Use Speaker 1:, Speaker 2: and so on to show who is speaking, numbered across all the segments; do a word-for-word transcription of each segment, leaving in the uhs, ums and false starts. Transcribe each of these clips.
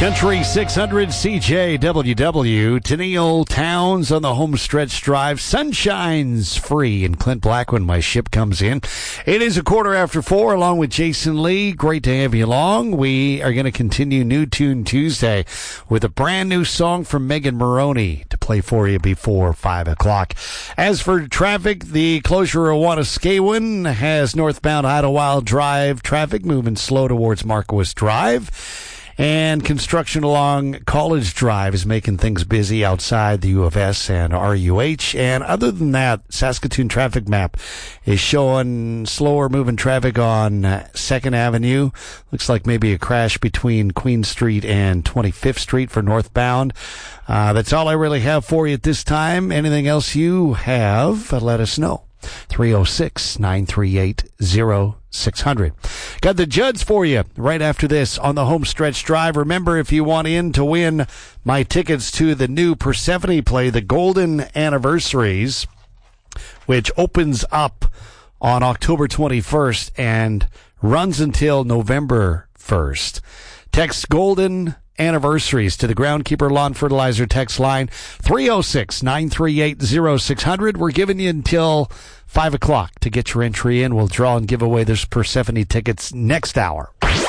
Speaker 1: Country six hundred C J W W, Tennille Towns on the home stretch drive. Sunshine's free, and Clint Black when my ship comes in. It is a quarter after four, along with Jason Lee. Great to have you along. We are going to continue New Tune Tuesday with a brand new song from Megan Moroney to play for you before five o'clock. As for traffic, the closure of Wanaskewin has northbound Idlewild Drive traffic moving slow towards Marquis Drive. And construction along College Drive is making things busy outside the U of S and R U H. And other than that, Saskatoon traffic map is showing slower moving traffic on second Avenue. Looks like maybe a crash between Queen Street and twenty-fifth Street for northbound. Uh, that's all I really have for you at this time. Anything else you have, let us know. three oh six, nine three eight, oh six hundred. Got the Judds for you right after this on the home stretch drive. Remember, if you want in to win my tickets to the new Persephone play, the Golden Anniversaries, which opens up on October twenty-first and runs until November first. Text Golden Anniversaries to the Groundkeeper Lawn Fertilizer text line three oh six, nine three eight, oh six hundred. We're giving you until five o'clock to get your entry in. We'll draw and give away those Persephone tickets next hour.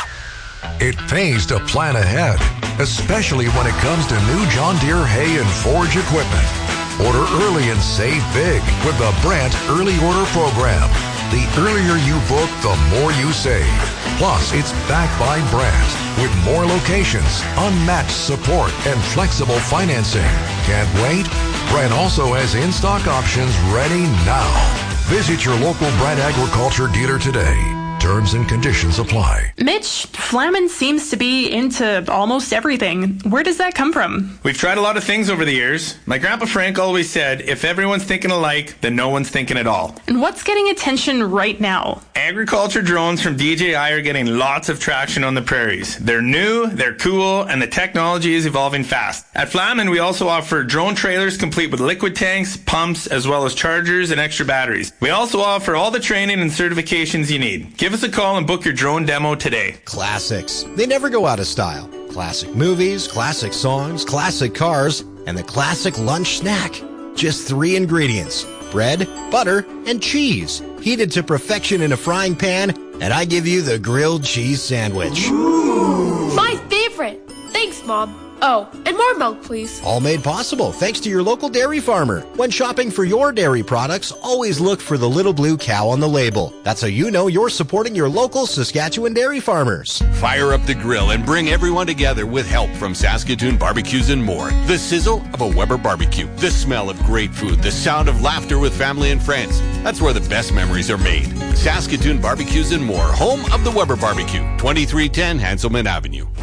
Speaker 2: It pays to plan ahead, especially when it comes to new John Deere hay and forage equipment. Order early and save big with the Brandt Early Order Program. The earlier you book, the more you save. Plus, it's backed by Brandt with more locations, unmatched support, and flexible financing. Can't wait? Brandt also has in-stock options ready now. Visit your local Brandt Agriculture dealer today. Terms and conditions apply.
Speaker 3: Mitch, Flamin seems to be into almost everything. Where does that come from?
Speaker 4: We've tried a lot of things over the years. My grandpa Frank always said, if everyone's thinking alike, then no one's thinking at all.
Speaker 3: And what's getting attention right now?
Speaker 4: Agriculture drones from D J I are getting lots of traction on the prairies. They're new, they're cool, and the technology is evolving fast. At Flamin, we also offer drone trailers complete with liquid tanks, pumps, as well as chargers and extra batteries. We also offer all the training and certifications you need. Give us a call and book your drone demo today.
Speaker 5: Classics. They never go out of style. Classic movies, classic songs, classic cars, and the classic lunch snack. Just three ingredients: bread, butter, and cheese. Heated to perfection in a frying pan, and I give you the grilled cheese sandwich.
Speaker 6: Ooh. My favorite. Thanks, Mom. Oh, and more milk, please.
Speaker 5: All made possible thanks to your local dairy farmer. When shopping for your dairy products, always look for the little blue cow on the label. That's how you know you're supporting your local Saskatchewan dairy farmers.
Speaker 7: Fire up the grill and bring everyone together with help from Saskatoon Barbecues and More. The sizzle of a Weber barbecue, the smell of great food, the sound of laughter with family and friends. That's where the best memories are made. Saskatoon Barbecues and More, home of the Weber barbecue, twenty-three ten Hanselman Avenue.